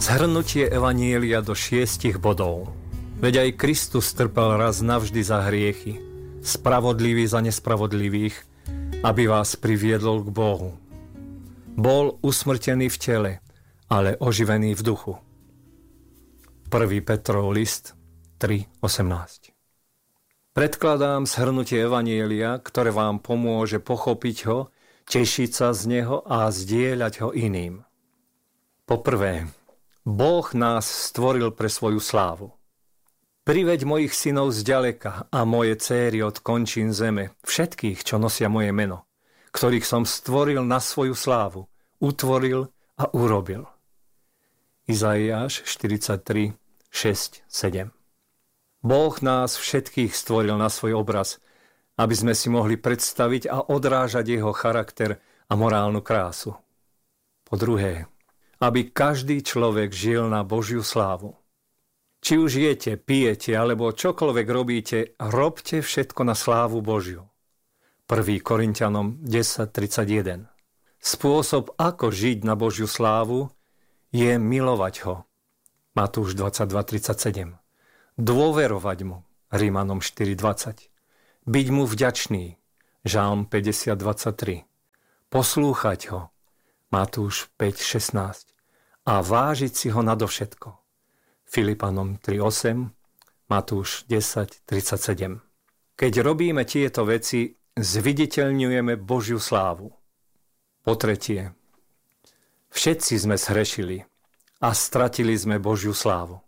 Zhrnutie evanjelia do 6 bodov. Veď aj Kristus trpel raz navždy za hriechy, spravodlivý za nespravodlivých, aby vás priviedol k Bohu. Bol usmrtený v tele, ale oživený v duchu. 1. Petrov list 3.18. Predkladám zhrnutie evanjelia, ktoré vám pomôže pochopiť ho, tešiť sa z neho a zdieľať ho iným. Poprvé, Boh nás stvoril pre svoju slávu. Priveď mojich synov zďaleka a moje céry od končín zeme, všetkých, čo nosia moje meno, ktorých som stvoril na svoju slávu, utvoril a urobil. Izaiáš 43, 6, 7. Boh nás všetkých stvoril na svoj obraz, aby sme si mohli predstaviť a odrážať jeho charakter a morálnu krásu. Po druhé, aby každý človek žil na Božiu slávu. Či už jete, pijete, alebo čokoľvek robíte, robte všetko na slávu Božiu. 1. Korinťanom 10.31. Spôsob, ako žiť na Božiu slávu, je milovať ho. Matúš 22.37. Dôverovať mu. Rímanom 4.20. Byť mu vďačný. Žalm 50.23. Poslúchať ho. Matúš 5.16. A vážiť si ho nadovšetko. Filipanom 3.8, Matúš 10.37. Keď robíme tieto veci, zviditeľňujeme Božiu slávu. Po tretie, všetci sme zhrešili a stratili sme Božiu slávu.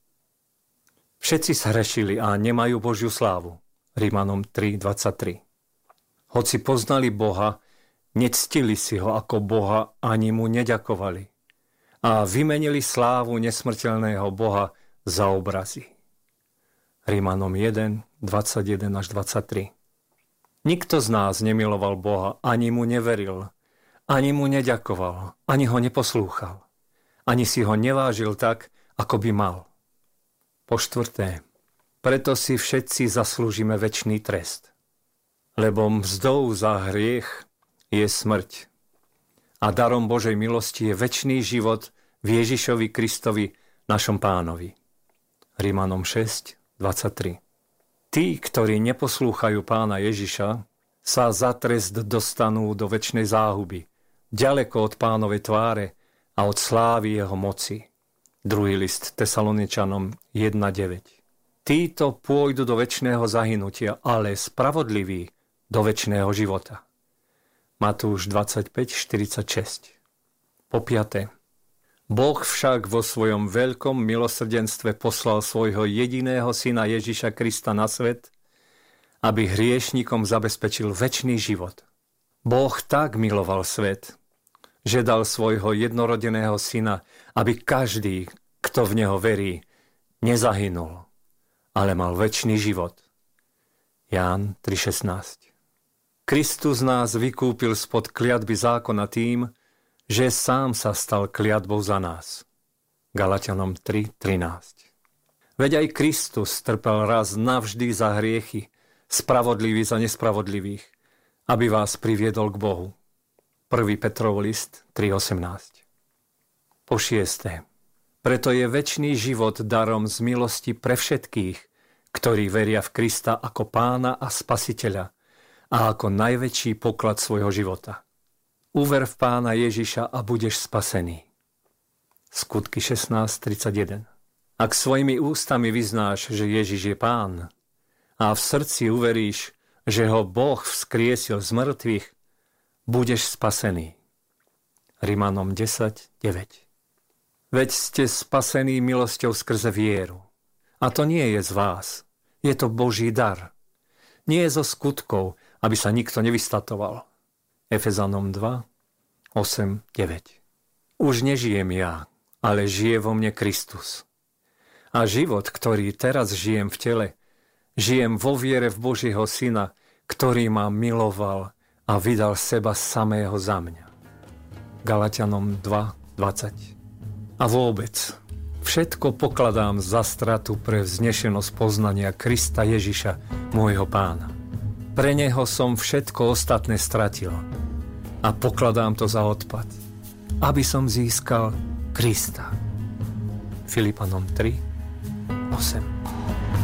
Všetci zhrešili a nemajú Božiu slávu. Rímanom 3.23. Hoci poznali Boha, nectili si ho ako Boha ani mu neďakovali. A vymenili slávu nesmrteľného Boha za obrazy. Rímanom 1, 21 až 23. Nikto z nás nemiloval Boha, ani mu neveril, ani mu neďakoval, ani ho neposlúchal, ani si ho nevážil tak, ako by mal. Po štvrté, preto si všetci zaslúžime večný trest, lebo mzdou za hriech je smrť. A darom Božej milosti je večný život v Ježišovi Kristovi, našom Pánovi. Rímanom 6.23. Tí, ktorí neposlúchajú Pána Ježiša, sa za trest dostanú do večnej záhuby, ďaleko od Pánovej tváre a od slávy jeho moci. 2. list Tesaloničanom 1.9. Títo pôjdu do večného zahynutia, ale spravodliví do večného života. Matúš 25.46. Po piate. Boh však vo svojom veľkom milosrdenstve poslal svojho jediného syna Ježiša Krista na svet, aby hriešnikom zabezpečil večný život. Boh tak miloval svet, že dal svojho jednorodeného syna, aby každý, kto v neho verí, nezahynul, ale mal večný život. Ján 3.16. Kristus nás vykúpil spod kliatby zákona tým, že sám sa stal kliatbou za nás. Galatianom 3.13. Veď aj Kristus trpel raz navždy za hriechy, spravodlivý za nespravodlivých, aby vás priviedol k Bohu. 1. Petrov list 3.18. Po šiesté. Preto je večný život darom z milosti pre všetkých, ktorí veria v Krista ako Pána a Spasiteľa, a ako najväčší poklad svojho života. Uver v Pána Ježiša a budeš spasený. Skutky 16.31. Ak svojimi ústami vyznáš, že Ježiš je Pán, a v srdci uveríš, že ho Boh vzkriesil z mŕtvych, budeš spasený. Rimanom 10.9. Veď ste spasení milosťou skrze vieru. A to nie je z vás. Je to Boží dar. Nie je zo skutkov, aby sa nikto nevystatoval. Efezanom 2, 8, 9. Už nežijem ja, ale žije vo mne Kristus. A život, ktorý teraz žijem v tele, žijem vo viere v Božieho Syna, ktorý ma miloval a vydal seba samého za mňa. Galatianom 2, 20. A vôbec, všetko pokladám za stratu pre vznešenosť poznania Krista Ježiša, môjho Pána. Pre neho som všetko ostatné stratil a pokladám to za odpad, aby som získal Krista Filipanom 3, 8.